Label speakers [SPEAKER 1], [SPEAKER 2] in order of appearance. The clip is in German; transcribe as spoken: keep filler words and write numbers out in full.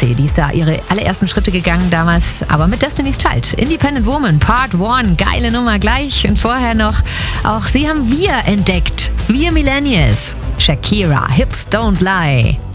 [SPEAKER 1] Beyoncé, die ist da ihre allerersten Schritte gegangen damals, aber mit Destiny's Child. Independent Woman, Part eins, geile Nummer gleich. Und vorher noch, auch sie haben wir entdeckt. Wir Millennials. Shakira, Hips Don't Lie.